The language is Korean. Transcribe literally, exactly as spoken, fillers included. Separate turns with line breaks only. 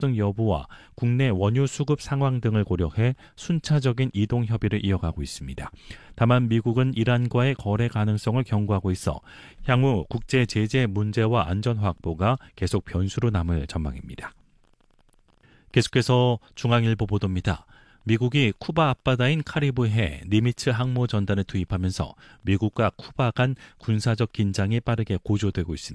여부와 국내 원유 수급 상황 등을 고려해 순차적인 이동 협의를 이어가고 있습니다. 다만 미국은 이란과의 거래 가능성을 경고하고 있어 향후 국제 제재 문제와 안전 확보가 계속 변수로 남을 전망입니다. 계속해서 중앙일보 보도입니다. 미국이 쿠바 앞바다인 카리브해 니미츠 항모 전단을 투입하면서 미국과 쿠바 간 군사적 긴장이 빠르게 고조되고 있습니다.